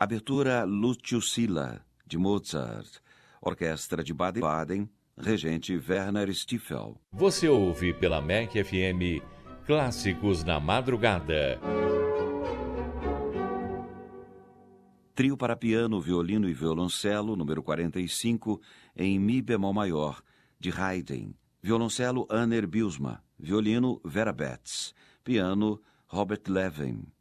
Abertura Lúcio Silla, de Mozart. Orquestra de Baden-Baden, regente Werner Stiefel. Você ouve pela MEC FM Clássicos na Madrugada. Trio para piano, violino e violoncelo, número 45, em Mi bemol maior, de Haydn. Violoncelo Anner Bielsma. Violino Vera Betts. Piano Robert Levin.